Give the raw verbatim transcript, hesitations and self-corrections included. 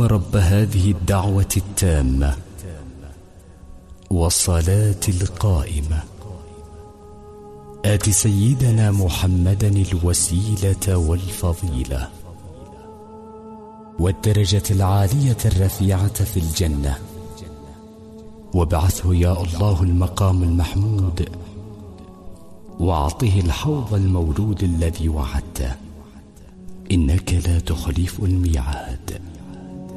رب هذه الدعوة التامة والصلاة القائمة آت سيدنا محمدا الوسيلة والفضيلة والدرجة العالية الرفيعة في الجنة، وابعثه يا الله المقام المحمود، واعطه الحوض المولود الذي وعدته، إنك لا تخلف الميعاد.